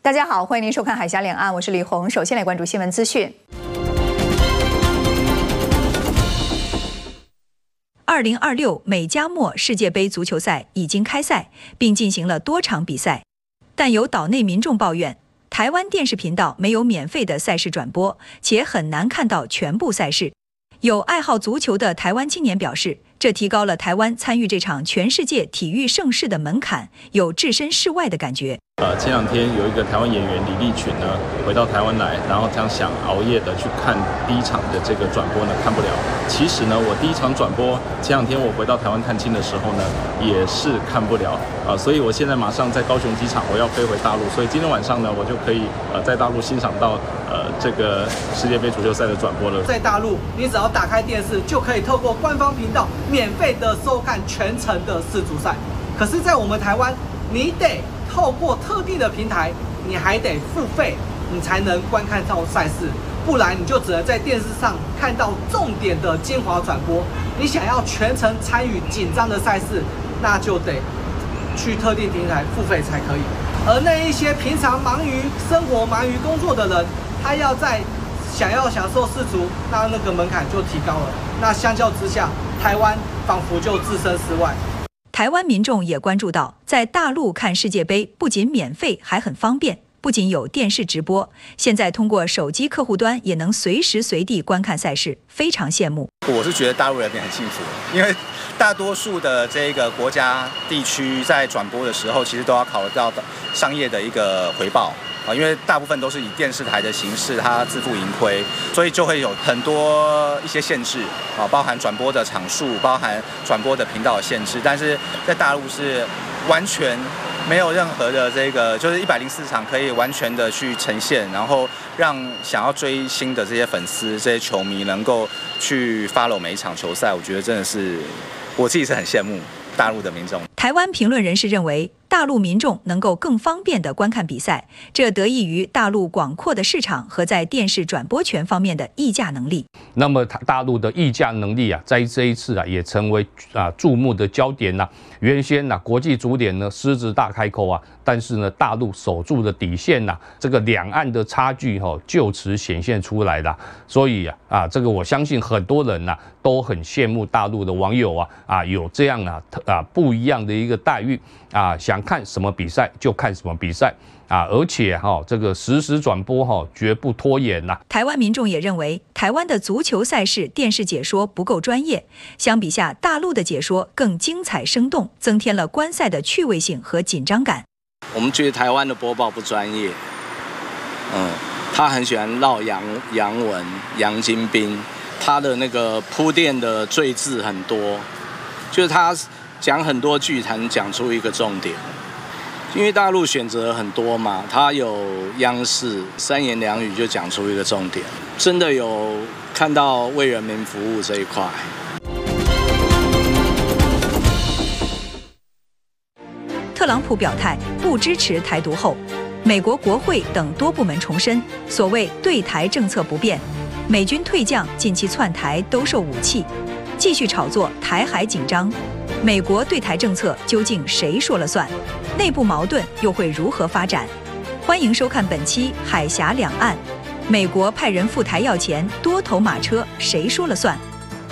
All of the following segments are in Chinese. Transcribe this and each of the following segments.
大家好，欢迎您收看《海峡两岸》，我是李红。首先来关注新闻资讯。2026美加墨世界杯足球赛已经开赛，并进行了多场比赛，但有岛内民众抱怨，台湾电视频道没有免费的赛事转播，且很难看到全部赛事。有爱好足球的台湾青年表示，这提高了台湾参与这场全世界体育盛事的门槛，有置身事外的感觉。 前两天有一个台湾演员李立群呢回到台湾来，然后他想熬夜的去看第一场的这个转播呢，看不了。其实呢，我第一场转播前两天我回到台湾探亲的时候呢，也是看不了所以我现在马上在高雄机场，我要飞回大陆，所以今天晚上呢，我就可以在大陆欣赏到这个世界杯足球赛的转播了。 在大陆，你只要打开电视，就可以透过官方频道免费的收看全程的世足赛。可是，在我们台湾，你得透过特定的平台，你还得付费，你才能观看到赛事，不然你就只能在电视上看到重点的精华转播。你想要全程参与紧张的赛事，那就得去特定平台付费才可以。而那一些平常忙于生活、忙于工作的人，他想要享受世足，那个门槛就提高了。那相较之下，台湾仿佛就置身事外。 台湾民众也关注到，在大陆看世界杯不仅免费，还很方便。不仅有电视直播，现在通过手机客户端也能随时随地观看赛事，非常羡慕。 我是觉得大陆人民很幸福，因为大多数的这个国家地区在转播的时候，其实都要考虑到商业的一个回报因为大部分都是以电视台的形式，它自负盈亏，所以就会有很多一些限制包含转播的场数，包含转播的频道的限制。但是在大陆是完全没有任何的这个，就是104场可以完全的去呈现，然后让想要追星的这些粉丝、这些球迷能够去 follow 每一场球赛。我觉得真的是我自己是很羡慕大陆的民众。 台湾评论人士认为，大陆民众能够更方便地观看比赛，这得益于大陆广阔的市场和在电视转播权方面的议价能力。 那么大陆的议价能力在这一次也成为注目的焦点原先国际足联呢狮子大开口但是呢大陆守住的底线这个两岸的差距就此显现出来了。所以这个我相信很多人都很羡慕大陆的网友有这样不一样的一个待遇想看什么比赛就看什么比赛而且这个实时转播绝不拖延台湾民众也认为，台湾的足球赛事电视解说不够专业，相比下大陆的解说更精彩生动，增添了观赛的趣味性和紧张感。 我们觉得台湾的播报不专业，他很喜欢绕洋文、洋金兵，他的那个铺垫的赘字很多，就是他讲很多句才能讲出一个重点。因为大陆选择很多嘛，他有央视三言两语就讲出一个重点，真的有看到为人民服务这一块。 特朗普表态不支持台独后，美国国会等多部门重申所谓对台政策不变，美军退将近期窜台兜售武器，继续炒作台海紧张。美国对台政策究竟谁说了算？内部矛盾又会如何发展？欢迎收看本期《海峡两岸》。美国派人赴台要钱，多头马车谁说了算？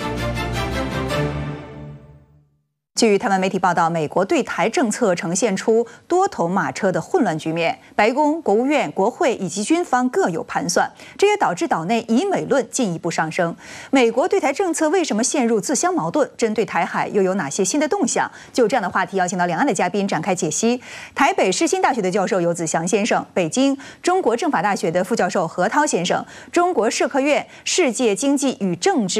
据台湾媒体报道，美国对台政策呈现出多头马车的混乱局面，白宫、国务院、国会以及军方各有盘算，这也导致岛内以美论进一步上升。美国对台政策为什么陷入自相矛盾？针对台海又有哪些新的动向？就这样的话题，邀请到两岸的嘉宾展开解析。台北世新大学的教授游子祥先生，北京中国政法大学的副教授何涛先生，中国社科院世界经济与政治